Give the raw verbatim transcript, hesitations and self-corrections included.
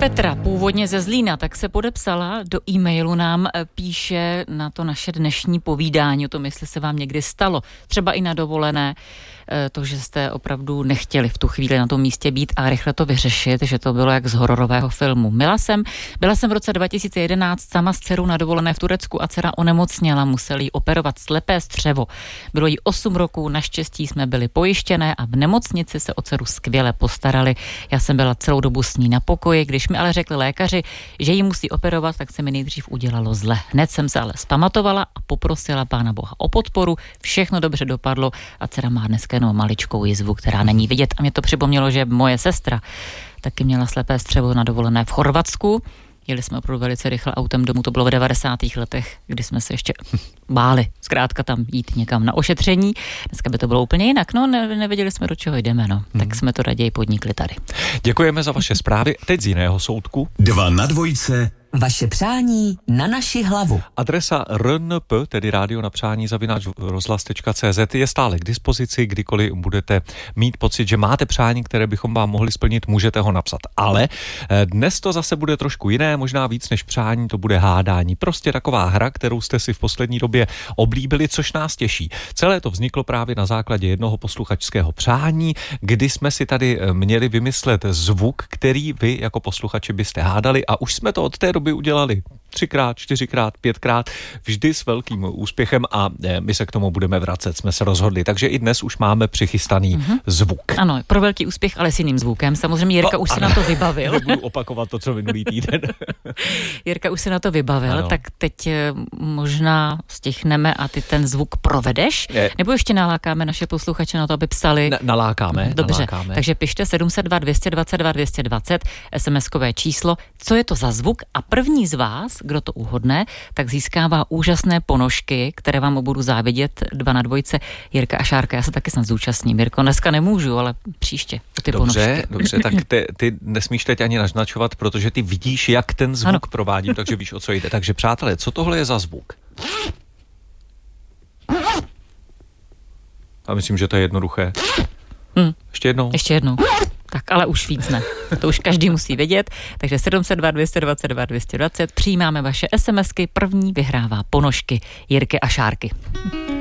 Petra, původně ze Zlína, tak se podepsala, do e-mailu nám píše na to naše dnešní povídání, o tom, jestli se vám někdy stalo, třeba i na dovolené, to, že jste opravdu nechtěli v tu chvíli na tom místě být a rychle to vyřešit, že to bylo jak z hororového filmu. Byla jsem, byla jsem v roce dva tisíce jedenáct sama s dcerou na dovolené v Turecku a dcera onemocněla, museli jí operovat slepé střevo. Bylo jí osm roků, naštěstí jsme byli pojištěné a v nemocnici se o dceru skvěle postarali. Já jsem byla celou dobu s ní na pokoji, když mi ale řekli lékaři, že ji musí operovat, tak se mi nejdřív udělalo zle. Hned jsem se ale zpamatovala a poprosila Pána Boha o podporu, všechno dobře dopadlo a dcera má dneska jenom maličkou jizvu, která není vidět. A mě to připomnělo, že moje sestra taky měla slepé střevo na dovolené v Chorvatsku. Jeli jsme opravdu velice rychle autem domů, to bylo v devadesátých letech, kdy jsme se ještě báli zkrátka tam jít někam na ošetření. Dneska by to bylo úplně jinak, no ne, nevěděli jsme, do čeho jdeme, no. Hmm. Tak jsme to raději podnikli tady. Děkujeme za vaše zprávy. Teď z jiného soudku. Dva na dvojce. Vaše přání na naši hlavu. Adresa R N P, tedy rádio na přání zavináč rozhlas tečka cé zet, je stále k dispozici, kdykoliv budete mít pocit, že máte přání, které bychom vám mohli splnit, můžete ho napsat. Ale dnes to zase bude trošku jiné, možná víc než přání, to bude hádání. Prostě taková hra, kterou jste si v poslední době oblíbili, což nás těší. Celé to vzniklo právě na základě jednoho posluchačského přání, kdy jsme si tady měli vymyslet zvuk, který vy jako posluchači byste hádali, a už jsme to od té doby by udělali třikrát, čtyřikrát, pětkrát, vždy s velkým úspěchem a my se k tomu budeme vracet, jsme se rozhodli. Takže i dnes už máme přichystaný mm-hmm. zvuk. Ano, pro velký úspěch, ale s jiným zvukem. Samozřejmě Jirka no, už ano. se na to vybavil. Nebudu opakovat to, co minulý týden. Jirka už se na to vybavil, ano. Tak teď možná stichneme a ty ten zvuk provedeš? Ne. Nebo ještě nalákáme naše posluchače na to, aby psali? Na, nalákáme. Dobře, nalákáme. Takže pište sedm set dva, dvě stě dvacet dva, dvě stě dvacet, SMSkové číslo, co je to za zvuk a první z vás, kdo to uhodne, tak získává úžasné ponožky, které vám budu závidět, dva na dvojce, Jirka a Šárka. Já se taky snad zúčastním. Jirko, dneska nemůžu, ale příště ty dobře, ponožky. Dobře, tak ty, ty nesmíš teď ani naznačovat, protože ty vidíš, jak ten zvuk ano. provádím, takže víš, o co jde. Takže přátelé, co tohle je za zvuk? A myslím, že to je jednoduché. Hmm. Ještě jednou? Ještě jednou. Tak, ale už víc ne. To už každý musí vědět. Takže sedm set dva, dvě stě dvacet dva, dvě stě dvacet. Přijímáme vaše SMSky. První vyhrává ponožky Jirky a Šárky.